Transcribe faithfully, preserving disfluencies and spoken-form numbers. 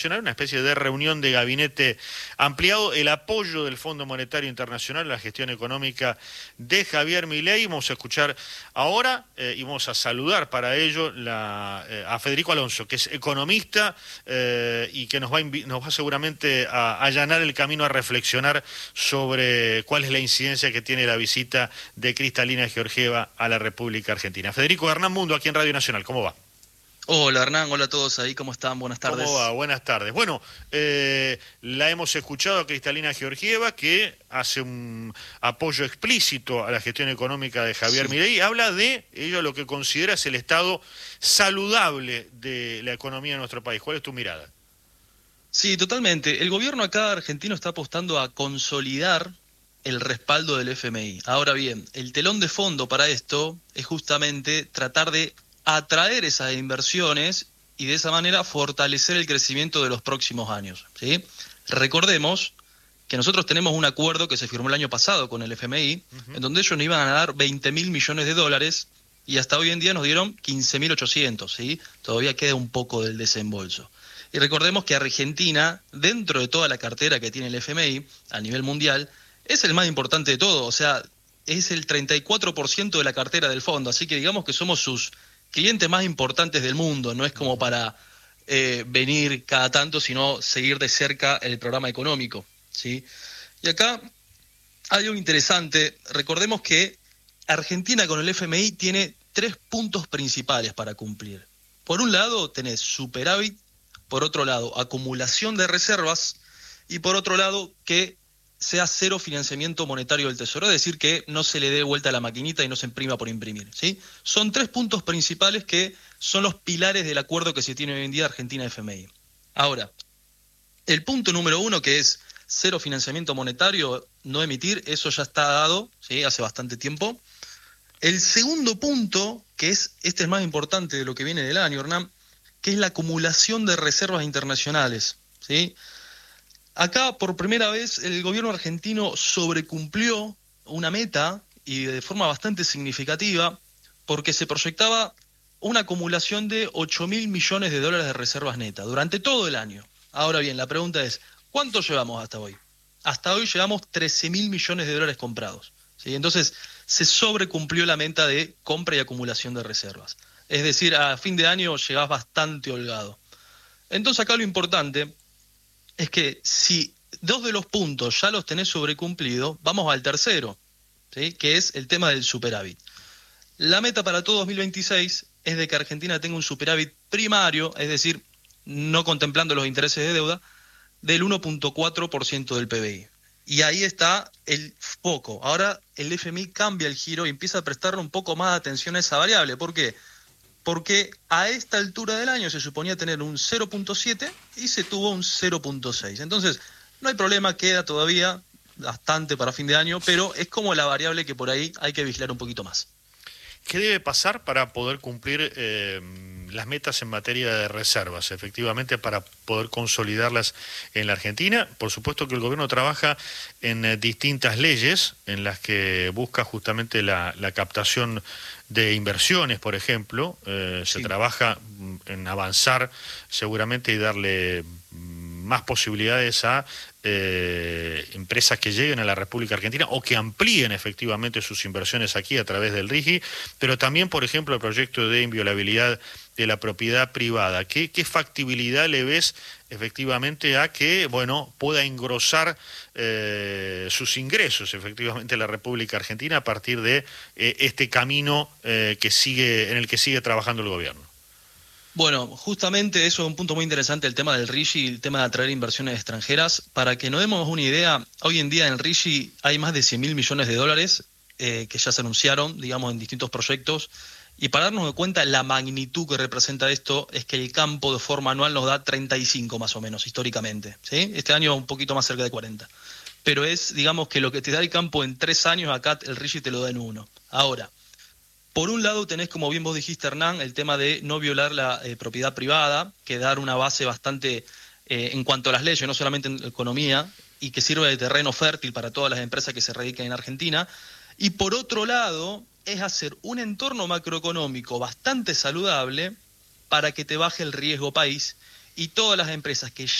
una especie de reunión de gabinete ampliado, el apoyo del Fondo Monetario Internacional a la gestión económica de Javier Milei. Vamos a escuchar ahora eh, y vamos a saludar para ello la, eh, a Federico Alonso, que es economista eh, y que nos va, nos va seguramente a, a allanar el camino a reflexionar sobre cuál es la incidencia que tiene la visita de Cristalina Georgieva a la República Argentina. Federico, Hernán Mundo, aquí en Radio Nacional, ¿cómo va? Hola Hernán, hola a todos ahí, ¿cómo están? Buenas tardes. ¿Cómo va? Buenas tardes. Bueno, eh, la hemos escuchado a Cristalina Georgieva, que hace un apoyo explícito a la gestión económica de Javier Sí. Milei. Habla de ello, lo que considera es el estado saludable de la economía de nuestro país. ¿Cuál es tu mirada? Sí, totalmente. El gobierno acá argentino está apostando a consolidar el respaldo del F M I. Ahora bien, el telón de fondo para esto es justamente tratar de atraer esas inversiones y de esa manera fortalecer el crecimiento de los próximos años, ¿sí? Recordemos que nosotros tenemos un acuerdo que se firmó el año pasado con el F M I, uh-huh. en donde ellos nos iban a dar veinte mil millones de dólares y hasta hoy en día nos dieron quince mil ochocientos, ¿sí? Todavía queda un poco del desembolso. Y recordemos que Argentina, dentro de toda la cartera que tiene el F M I a nivel mundial, es el más importante de todo, o sea, es el treinta y cuatro por ciento de la cartera del fondo, así que digamos que somos sus clientes más importantes del mundo, no es como para eh, venir cada tanto, sino seguir de cerca el programa económico, ¿sí? Y acá hay algo interesante, recordemos que Argentina con el F M I tiene tres puntos principales para cumplir. Por un lado tenés superávit, por otro lado acumulación de reservas y por otro lado que sea cero financiamiento monetario del Tesoro, es decir, que no se le dé vuelta a la maquinita y no se imprima por imprimir, ¿sí? Son tres puntos principales que son los pilares del acuerdo que se tiene hoy en día Argentina-F M I. Ahora, el punto número uno, que es cero financiamiento monetario, no emitir, eso ya está dado, ¿sí? Hace bastante tiempo. El segundo punto, que es este es más importante de lo que viene del año, Hernán, que es la acumulación de reservas internacionales, ¿sí? Acá, por primera vez, el gobierno argentino sobrecumplió una meta, y de forma bastante significativa, porque se proyectaba una acumulación de ocho mil millones de dólares de reservas netas durante todo el año. Ahora bien, la pregunta es, ¿cuánto llevamos hasta hoy? Hasta hoy llevamos trece mil millones de dólares comprados, ¿sí? Entonces, se sobrecumplió la meta de compra y acumulación de reservas. Es decir, a fin de año llegás bastante holgado. Entonces, acá lo importante es que si dos de los puntos ya los tenés sobrecumplidos, vamos al tercero, ¿sí? Que es el tema del superávit. La meta para todo dos mil veintiséis es de que Argentina tenga un superávit primario, es decir, no contemplando los intereses de deuda, del uno punto cuatro por ciento del P B I. Y ahí está el foco. Ahora el F M I cambia el giro y empieza a prestarle un poco más de atención a esa variable. ¿Por qué? Porque a esta altura del año se suponía tener un cero punto siete y se tuvo un cero punto seis. Entonces, no hay problema, queda todavía bastante para fin de año, pero es como la variable que por ahí hay que vigilar un poquito más. ¿Qué debe pasar para poder cumplir eh, las metas en materia de reservas, efectivamente, para poder consolidarlas en la Argentina? Por supuesto que el gobierno trabaja en eh, distintas leyes en las que busca justamente la, la captación de inversiones, por ejemplo. Eh, sí. Se trabaja en avanzar seguramente y darle más posibilidades a eh, empresas que lleguen a la República Argentina o que amplíen efectivamente sus inversiones aquí a través del R I G I, pero también, por ejemplo, el proyecto de inviolabilidad de la propiedad privada. ¿Qué, qué factibilidad le ves efectivamente a que, bueno, pueda engrosar eh, sus ingresos efectivamente la República Argentina a partir de eh, este camino eh, que sigue, en el que sigue trabajando el gobierno? Bueno, justamente eso es un punto muy interesante, el tema del R I G I y el tema de atraer inversiones extranjeras. Para que nos demos una idea, hoy en día en el R I G I hay más de cien mil millones de dólares eh, que ya se anunciaron, digamos, en distintos proyectos. Y para darnos de cuenta la magnitud que representa esto, es que el campo de forma anual nos da treinta y cinco más o menos, históricamente, ¿sí? Este año un poquito más cerca de cuarenta. Pero es, digamos, que lo que te da el campo en tres años, acá el R I G I te lo da en uno. Ahora, por un lado tenés, como bien vos dijiste, Hernán, el tema de no violar la eh, propiedad privada, que dar una base bastante eh, en cuanto a las leyes, no solamente en economía, y que sirve de terreno fértil para todas las empresas que se radican en Argentina. Y por otro lado, es hacer un entorno macroeconómico bastante saludable para que te baje el riesgo país y todas las empresas que